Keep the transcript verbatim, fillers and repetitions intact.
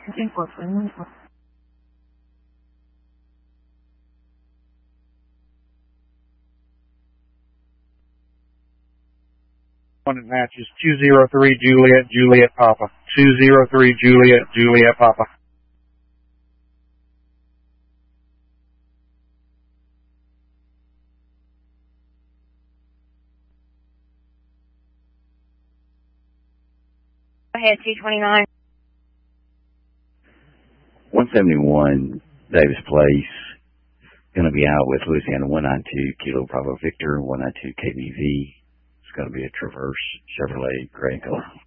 One that matches two zero three Juliet, Juliet Papa. two zero three Juliet, Juliet Papa. Go ahead, two twenty-nine. one seventy-one Davis Place. Going to be out with Louisiana one ninety-two Kilo Bravo Victor, one ninety-two K B V. It's going to be a Traverse Chevrolet gray color.